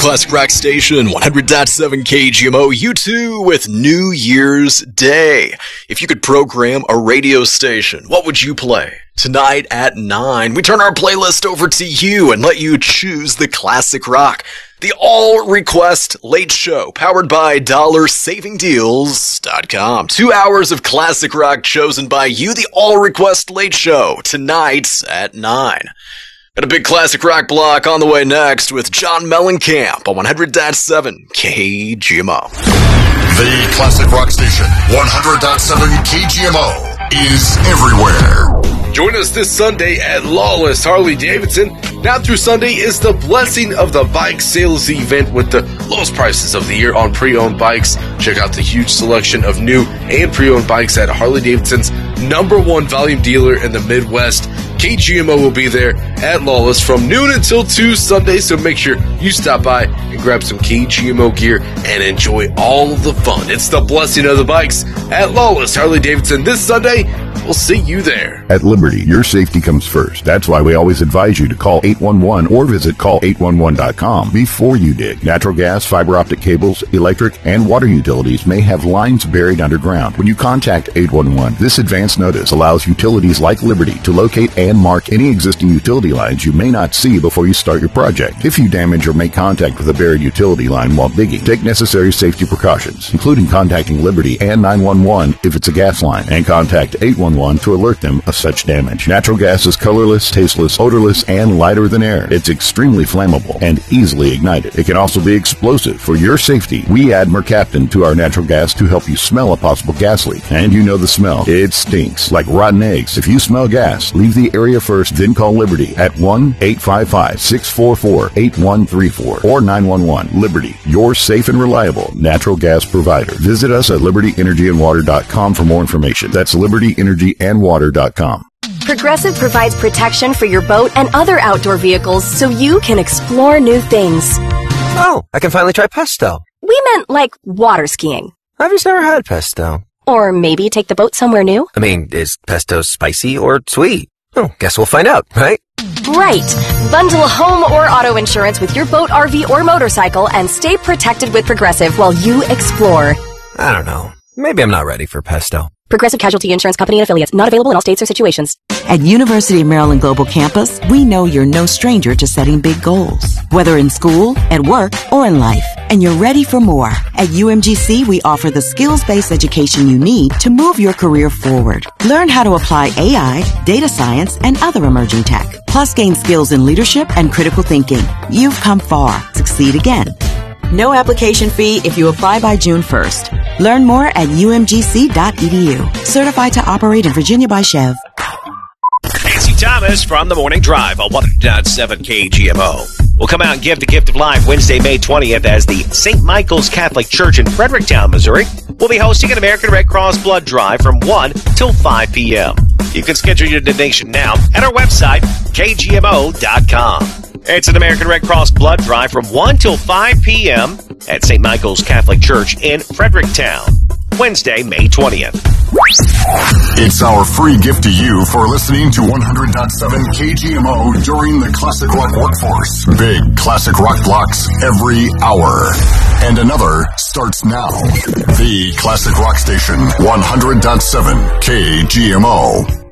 Classic Rock Station, 100.7 KGMO, U2 with New Year's Day. If you could program a radio station, what would you play? Tonight at 9, we turn our playlist over to you and let you choose the classic rock. The All Request Late Show, powered by DollarSavingDeals.com. 2 hours of classic rock chosen by you, the All Request Late Show, tonight at 9. Got a big classic rock block on the way next with John Mellencamp on 100.7 KGMO. The Classic Rock Station, 100.7 KGMO, is everywhere. Join us this Sunday at Lawless Harley-Davidson. Now through Sunday is the Blessing of the Bike sales event with the lowest prices of the year on pre-owned bikes. Check out the huge selection of new and pre-owned bikes at Harley-Davidson's #1 volume dealer in the Midwest. KGMO will be there at Lawless from noon until 2 Sunday, so make sure you stop by and grab some KGMO gear and enjoy all of the fun. It's the Blessing of the Bikes at Lawless Harley-Davidson this Sunday. We'll see you there. At Liberty, your safety comes first. That's why we always advise you to call 811 or visit call811.com before you dig. Natural gas, fiber optic cables, electric, and water utilities may have lines buried underground. When you contact 811, this advance notice allows utilities like Liberty to locate and mark any existing utility lines you may not see before you start your project. If you damage or make contact with a buried utility line while digging, take necessary safety precautions, including contacting Liberty and 911 if it's a gas line, and contact 811 to alert them of such damage. Natural gas is colorless, tasteless, odorless, and lighter than air. It's extremely flammable and easily ignited. It can also be explosive. For your safety, we add mercaptan to our natural gas to help you smell a possible gas leak. And you know the smell. It stinks like rotten eggs. If you smell gas, leave the area first, then call Liberty at 1-855-644-8134 or 911. Liberty, your safe and reliable natural gas provider. Visit us at libertyenergyandwater.com for more information. That's libertyenergyandwater.com. Progressive provides protection for your boat and other outdoor vehicles so you can explore new things. Oh, I can finally try pesto. We meant like water skiing. I've just never had pesto. Or maybe take the boat somewhere new. I mean, is pesto spicy or sweet? Oh, guess we'll find out, right? Right. Bundle home or auto insurance with your boat, RV, or motorcycle and stay protected with Progressive while you explore. I don't know. Maybe I'm not ready for pesto. Progressive Casualty Insurance Company and Affiliates. Not available in all states or situations. At University of Maryland Global Campus, we know you're no stranger to setting big goals, whether in school, at work, or in life, and you're ready for more. At UMGC, we offer the skills-based education you need to move your career forward. Learn how to apply AI, data science, and other emerging tech, plus gain skills in leadership and critical thinking. You've come far. Succeed again. No application fee if you apply by June 1st. Learn more at umgc.edu. Certified to operate in Virginia by Chev. Nancy Thomas from The Morning Drive on 100.7 KGMO. We'll come out and give the gift of life Wednesday, May 20th as the St. Michael's Catholic Church in Fredericktown, Missouri will be hosting an American Red Cross blood drive from 1 till 5 p.m. You can schedule your donation now at our website, kgmo.com. It's an American Red Cross blood drive from 1 till 5 p.m. at St. Michael's Catholic Church in Fredericktown, Wednesday, May 20th. It's our free gift to you for listening to 100.7 KGMO during the Classic Rock Workforce. Big Classic Rock blocks every hour. And another starts now. The Classic Rock Station, 100.7 KGMO.